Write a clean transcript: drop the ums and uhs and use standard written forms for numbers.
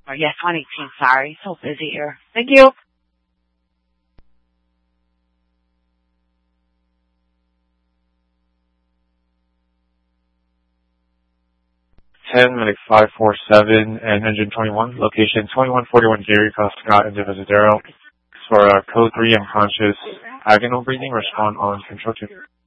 Or yes, 118, sorry. So busy here. Thank you. 10, medic 547 and engine 21, location 2141 Gary Cross Scott and Divisadero. For code 3, unconscious, agonal breathing, respond on control 2.